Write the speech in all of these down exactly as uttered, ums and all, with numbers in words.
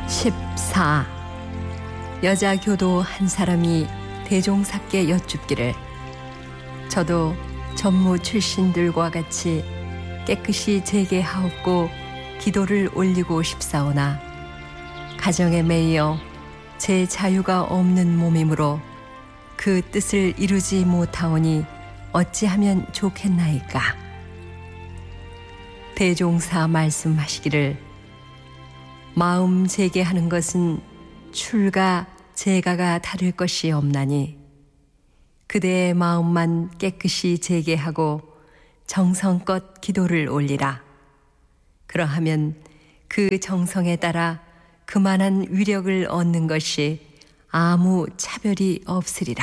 십사. 여자 교도 한 사람이 대종사께 여쭙기를, 저도 전무 출신들과 같이 깨끗이 제게하옵고 기도를 올리고 싶사오나 가정에 매여 제 자유가 없는 몸이므로 그 뜻을 이루지 못하오니 어찌하면 좋겠나이까. 대종사 말씀하시기를, 마음 제게하는 것은 출가 제가가 다를 것이 없나니 그대의 마음만 깨끗이 제게하고 정성껏 기도를 올리라. 그러하면 그 정성에 따라 그만한 위력을 얻는 것이 아무 차별이 없으리라.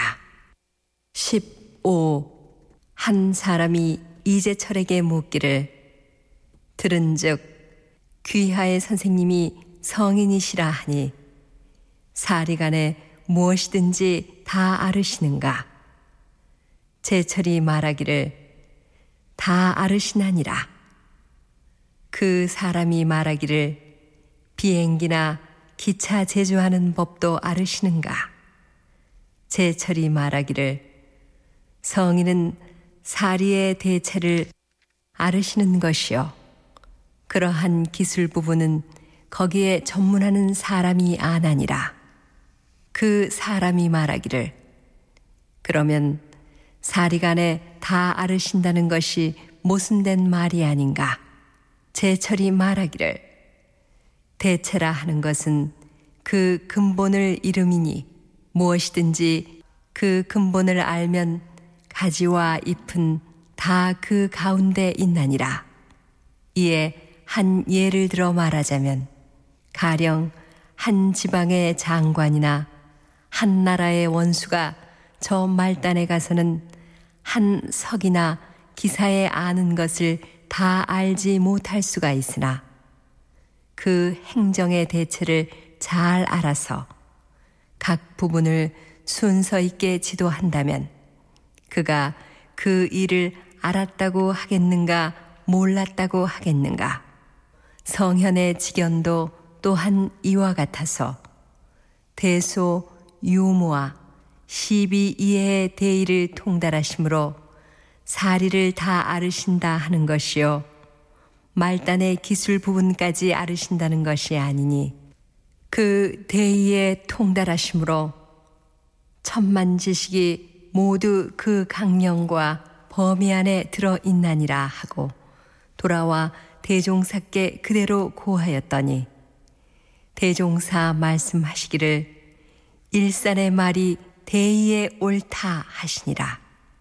십오. 한 사람이 이제철에게 묻기를, 들은즉 귀하의 선생님이 성인이시라 하니 사리간에 무엇이든지 다 아르시는가? 제철이 말하기를, 다 아르시나니라. 그 사람이 말하기를, 비행기나 기차 제조하는 법도 아르시는가? 제철이 말하기를, 성인은 사리의 대체를 아르시는 것이요, 그러한 기술 부분은 거기에 전문하는 사람이 아나니라. 그 사람이 말하기를, 그러면 사리간에 다 아르신다는 것이 모순된 말이 아닌가? 제철이 말하기를, 대체라 하는 것은 그 근본을 이름이니 무엇이든지 그 근본을 알면 가지와 잎은 다 그 가운데 있나니라. 이에 한 예를 들어 말하자면, 가령 한 지방의 장관이나 한 나라의 원수가 저 말단에 가서는 한 석이나 기사에 아는 것을 다 알지 못할 수가 있으나 그 행정의 대체를 잘 알아서 각 부분을 순서 있게 지도한다면 그가 그 일을 알았다고 하겠는가 몰랐다고 하겠는가? 성현의 직연도 또한 이와 같아서 대소 유무와 시비 이해의 대의를 통달하심으로 사리를 다 아르신다 하는 것이요, 말단의 기술 부분까지 아르신다는 것이 아니니 그 대의에 통달하심으로 천만 지식이 모두 그 강령과 범위 안에 들어있나니라 하고 돌아와 대종사께 그대로 고하였더니 대종사 말씀하시기를, 일산의 말이 대의에 옳다 하시니라.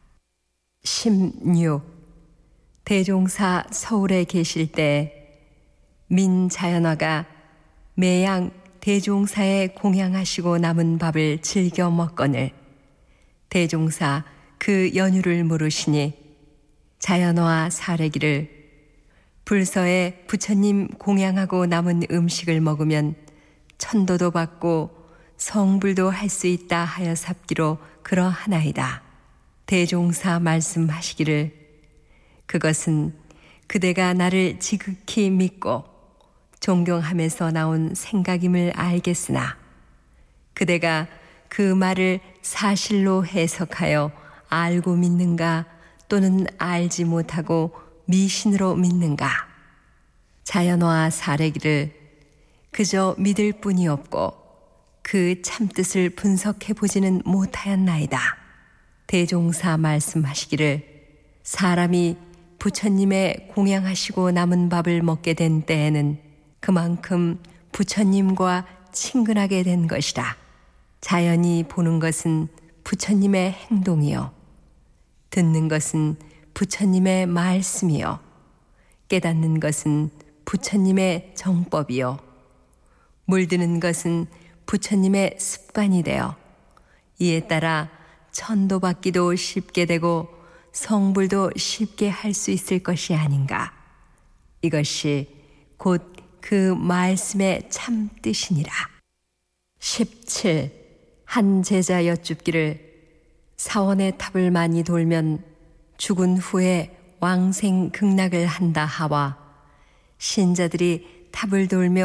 십육. 대종사 서울에 계실 때 민자연화가 매양 대종사에 공양하시고 남은 밥을 즐겨 먹거늘 대종사 그 연유를 물으시니 자연화 사례기를, 불서에 부처님 공양하고 남은 음식을 먹으면 천도도 받고 성불도 할 수 있다 하여 삽기로 그러하나이다. 대종사 말씀하시기를, 그것은 그대가 나를 지극히 믿고 존경함에서 나온 생각임을 알겠으나 그대가 그 말을 사실로 해석하여 알고 믿는가 또는 알지 못하고 미신으로 믿는가? 자연화 사례기를, 그저 믿을 뿐이 없고 그 참뜻을 분석해 보지는 못하였나이다. 대종사 말씀하시기를, 사람이 부처님의 공양하시고 남은 밥을 먹게 된 때에는 그만큼 부처님과 친근하게 된 것이다. 자연이 보는 것은 부처님의 행동이요, 듣는 것은 부처님의 말씀이요, 깨닫는 것은 부처님의 정법이요, 물드는 것은 부처님의 습관이 되어 이에 따라 천도받기도 쉽게 되고 성불도 쉽게 할 수 있을 것이 아닌가. 이것이 곧 그 말씀의 참 뜻이니라. 십칠. 한 제자 여쭙기를, 사원의 탑을 많이 돌면 죽은 후에 왕생 극락을 한다 하와 신자들이 탑을 돌며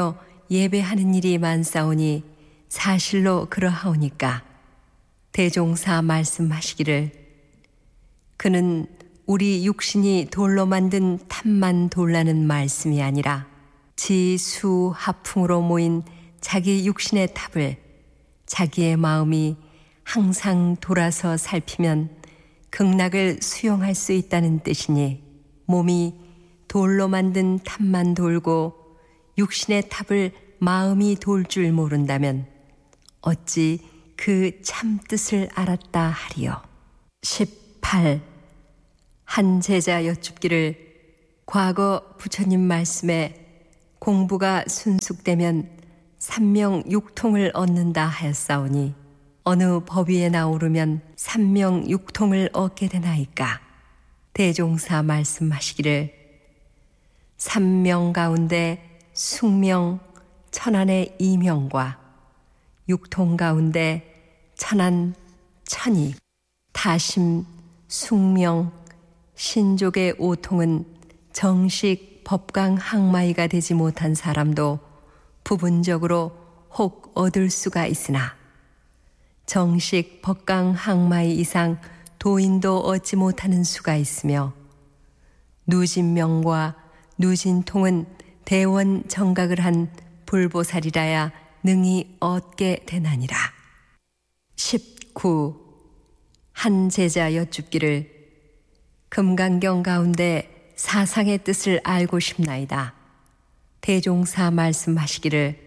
예배하는 일이 많사오니 사실로 그러하오니까 대종사 말씀하시기를 그는 우리 육신이 돌로 만든 탑만 돌라는 말씀이 아니라 지수 하풍으로 모인 자기 육신의 탑을 자기의 마음이 항상 돌아서 살피면 극락을 수용할 수 있다는 뜻이니 몸이 돌로 만든 탑만 돌고 육신의 탑을 마음이 돌 줄 모른다면 어찌 그 참 뜻을 알았다 하리요. 십팔. 한 제자 여쭙기를 과거 부처님 말씀에 공부가 순숙되면 삼명 육통을 얻는다 하였사오니 어느 법위에 나오르면 삼명 육통을 얻게 되나이까. 대종사 말씀하시기를 삼명 가운데 숙명 천안의 이명과 육통 가운데 천안 천이 타심 숙명 신족의 오통은 정식 법강 항마이가 되지 못한 사람도 부분적으로 혹 얻을 수가 있으나 정식 법강 항마이 이상 도인도 얻지 못하는 수가 있으며 누진명과 누진통은 대원 정각을 한 불보살이라야 능히 얻게 되나니라. 십구. 한 제자 여쭙기를 금강경 가운데 사상의 뜻을 알고 싶나이다. 대종사 말씀하시기를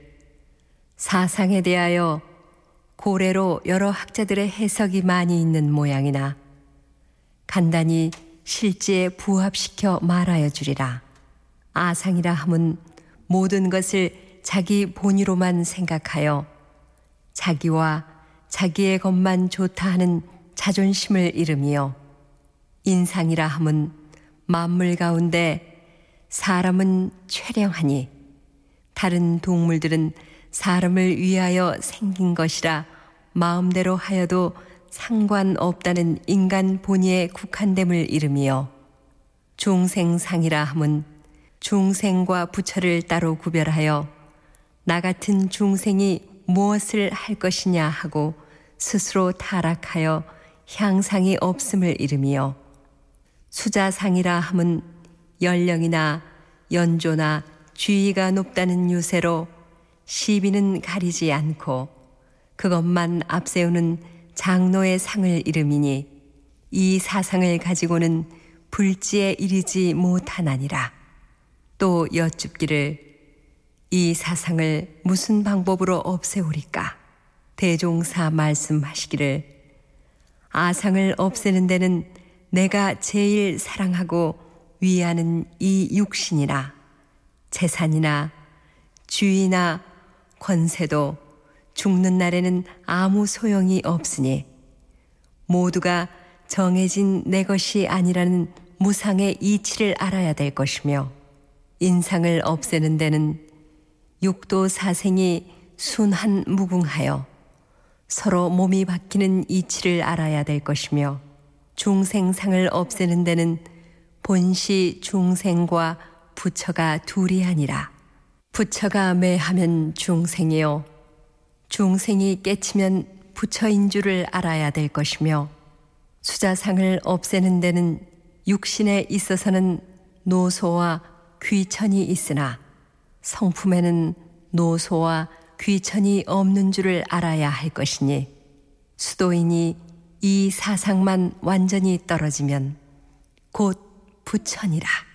사상에 대하여 고래로 여러 학자들의 해석이 많이 있는 모양이나 간단히 실지에 부합시켜 말하여 주리라. 아상이라 함은 모든 것을 자기 본의로만 생각하여 자기와 자기의 것만 좋다 하는 자존심을 이름이요. 인상이라 함은 만물 가운데 사람은 최령하니 다른 동물들은 사람을 위하여 생긴 것이라 마음대로 하여도 상관없다는 인간 본의에 국한됨을 이름이요. 중생상이라 함은 중생과 부처를 따로 구별하여 나 같은 중생이 무엇을 할 것이냐 하고 스스로 타락하여 향상이 없음을 이름이요. 수자상이라 함은 연령이나 연조나 주의가 높다는 유세로 시비는 가리지 않고 그것만 앞세우는 장로의 상을 이름이니 이 사상을 가지고는 불지에 이르지 못하나니라. 또 여쭙기를 이 사상을 무슨 방법으로 없애오리까? 대종사 말씀하시기를 아상을 없애는 데는 내가 제일 사랑하고 위하는 이 육신이나 재산이나 주의나 권세도 죽는 날에는 아무 소용이 없으니 모두가 정해진 내 것이 아니라는 무상의 이치를 알아야 될 것이며 인상을 없애는 데는 육도 사생이 순한 무궁하여 서로 몸이 바뀌는 이치를 알아야 될 것이며 중생상을 없애는 데는 본시 중생과 부처가 둘이 아니라 부처가 매하면 중생이요 중생이 깨치면 부처인 줄을 알아야 될 것이며 수자상을 없애는 데는 육신에 있어서는 노소와 귀천이 있으나 성품에는 노소와 귀천이 없는 줄을 알아야 할 것이니 수도인이 이 사상만 완전히 떨어지면 곧 부천이라.